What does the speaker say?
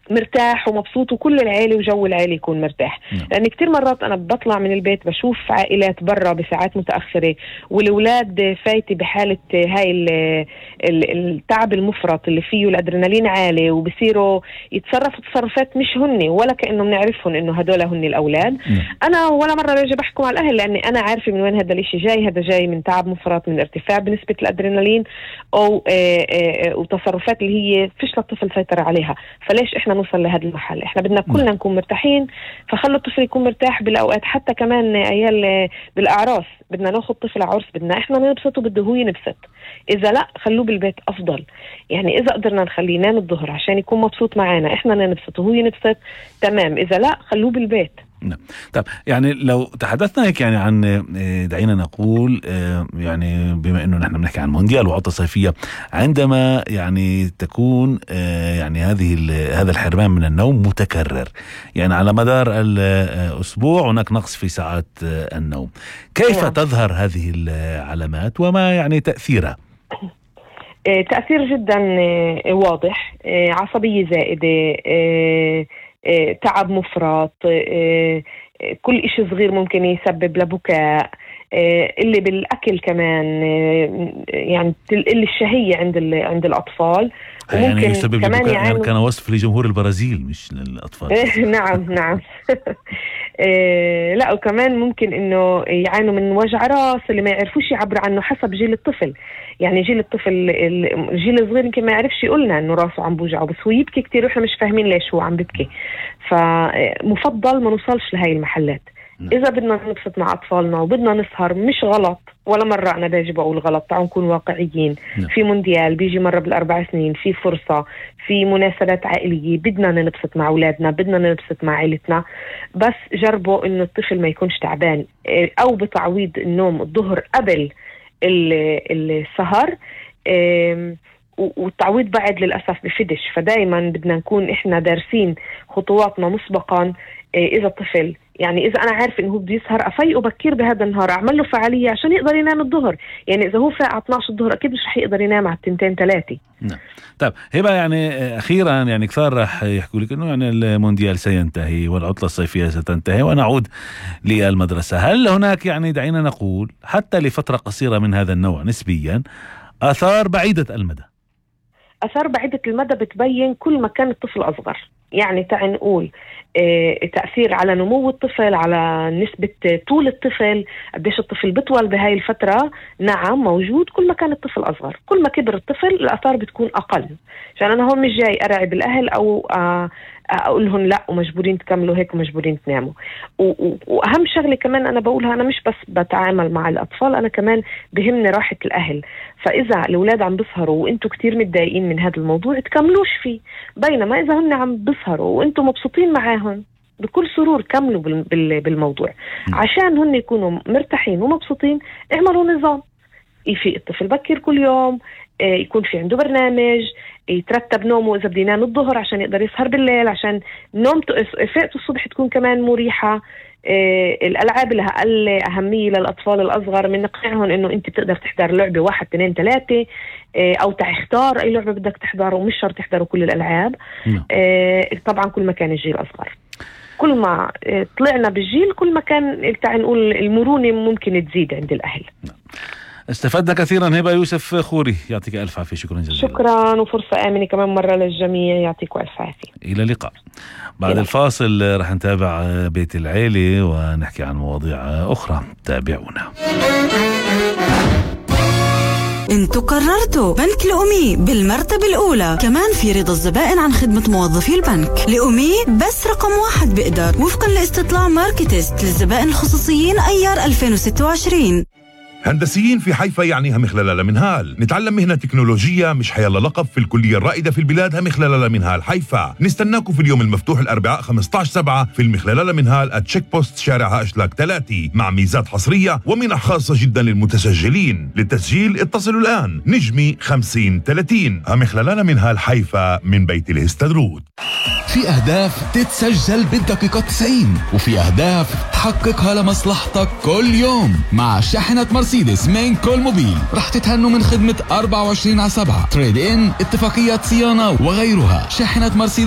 مرتاح ومبسوط وكل العائلة وجو العائلة يكون مرتاح. لأن كتير مرات أنا بطلع من البيت بشوف عائلات برا بساعات متأخرة والأولاد فايتة بحالة هاي التعب المفرط اللي فيه الأدرينالين عالي، وبصيروا يتصرفوا تصرفات مش هني ولا كأنه بنعرفهم إنه هدول هني الأولاد. أنا ولا مرة باجي بحكم على الأهل لأني أنا عارفة من وين هذا الإشي جاي. هذا جاي من تعب مفرط، من ارتفاع بنسبة الأدرينالين أو وتصرفات اللي هي فيش للطفل سيطر عليها. فليش إحنا نوصل لهذا المحل؟ إحنا بدنا كلنا نكون مرتاحين، فخلوا الطفل يكون مرتاح بالأوقات. حتى كمان عيال بالأعراس بدنا ناخد طفل عرس، بدنا إحنا نبسط وبده هو ينبسط. إذا لا خلوه بالبيت أفضل. يعني إذا قدرنا نخليه ينام الظهر عشان يكون مبسوط معنا، إحنا ننبسط وهو ينبسط، تمام. إذا لا خلوه بالبيت. نعم. طب يعني لو تحدثنا هيك يعني عن دعينا نقول يعني بما انه نحن بنحكي عن مونديال وعطلة صيفية، عندما يعني تكون يعني هذا الحرمان من النوم متكرر، يعني على مدار الأسبوع هناك نقص في ساعات النوم، كيف تظهر هذه العلامات وما يعني تأثيرها؟ تأثير جدا واضح، عصبية زائدة، تعب مفرط، كل إشي صغير ممكن يسبب لبكاء، اللي بالأكل كمان يعني تقل الشهية عند الأطفال، وممكن يعني يسبب كمان يعني كان وصف لجمهور البرازيل مش للأطفال. نعم. لا وكمان ممكن إنه يعانوا من وجع راس اللي ما يعرفوش يعبروا عنه حسب جيل الطفل. يعني جيل الطفل الجيل الصغير يمكن ما يعرفش يقولنا إنه راسه عم بوجعه، بس هو يبكي كتير وإحنا مش فاهمين ليش هو عم ببكي. فمفضل ما نوصلش لهاي المحلات. إذا بدنا نبسط مع أطفالنا وبدنا نسهر، مش غلط ولا مرة أنا باجي بقول غلط، تعالوا نكون واقعيين. في مونديال بيجي مرة بالأربع سنين، في فرصة، في مناسبات عائلية، بدنا نبسط مع أولادنا، بدنا نبسط مع عائلتنا. بس جربوا إنه الطفل ما يكونش تعبان، أو بتعويض النوم الظهر قبل السهر، والتعويض بعد للأسف بفدش. فدايما بدنا نكون إحنا دارسين خطواتنا مسبقا. إذا الطفل يعني إذا أنا عارف إنه هو بده يسهر، أفيقه بكير بهذا النهار، أعمل له فعالية عشان يقدر ينام الظهر. يعني إذا هو فاق على 12 الظهر أكيد مش رح يقدر ينام على 2-3. نعم. طيب هبة، يعني أخيرا يعني كثار رح يحكوا لك إنه يعني المونديال سينتهي والعطلة الصيفية ستنتهي ونعود للمدرسة. هل هناك يعني دعينا نقول حتى لفترة قصيرة من هذا النوع نسبيا آثار بعيدة المدى؟ آثار بعيدة المدى بتبين كل ما كان الطفل أصغر. يعني تعال نقول تأثير على نمو الطفل، على نسبة طول الطفل، قديش الطفل بطول بهاي الفترة. نعم موجود كل ما كان الطفل أصغر. كل ما كبر الطفل الآثار بتكون أقل. عشان أنا هون مش جاي أرعب الأهل أو أقول لهم لا ومجبورين تكملوا هيك ومجبورين تناموا. وأهم شغلة كمان أنا بقولها، أنا مش بس بتعامل مع الأطفال، أنا كمان بهمني راحة الأهل. فإذا الأولاد عم بيسهروا وإنتوا كتير متضايقين من هذا الموضوع، تكملوش فيه. بينما إذا هن عم بيسهروا وإنتوا مبسوطين معاهم بكل سرور، كملوا بالموضوع. عشان هن يكونوا مرتاحين ومبسوطين، اعملوا نظام يفيق الطفل بكير كل يوم، يكون في عنده برنامج، يترتب نومه إذا بده ينام الظهر عشان يقدر يسهر بالليل، عشان نومته فئته الصبح تكون كمان مريحة. الألعاب لها أقل أهمية للأطفال الأصغر، من نقنعهم إنه أنت بتقدر تحضر لعبة 1 2 3، أو تختار أي لعبة بدك تحضره، ومش شرط تحضروا كل الألعاب. طبعا كل ما كان الجيل أصغر، كل ما طلعنا بالجيل كل ما كان تعال نقول المرونة ممكن تزيد عند الأهل. استفدنا كثيرا. هبة يوسف خوري، يعطيك ألف عافية. شكرا جزيلا. شكرا، وفرصة آمنة كمان مرة للجميع. يعطيكم ألف عافية. إلى اللقاء. بعد الفاصل رح نتابع بيت العيلة ونحكي عن مواضيع أخرى. تابعونا. انتوا قررتوا بنك لأمي بالمرتبة الأولى. كمان في رضا الزبائن عن خدمة موظفي البنك. لأمي بس رقم 1 بقدر، وفقا لاستطلاع ماركتست للزبائن الخصوصيين أيار 2026. هندسيين في حيفا يعني همخلال منهال. نتعلم مهنة تكنولوجية مش حيلا لقب في الكلية الرائدة في البلاد همخلال منهال حيفا. نستناكم في اليوم المفتوح الأربعاء 15/7 في المخلال منهال @تشيك بوست شارع أشلاك 3 مع ميزات حصرية ومنح خاصة جدا للمتسجلين. للتسجيل اتصلوا الآن نجمي 5030. همخلال منهال حيفا من بيت الهستدرود. في أهداف تتسجل بالدقيقة 90، وفي أهداف تحققها لمصلحتك كل يوم. مع شاحنة مرسيدس من كل موبيل رح تتهنوا من خدمة 24/7 تريد إن، اتفاقيات صيانة وغيرها. شاحنة مرسيدس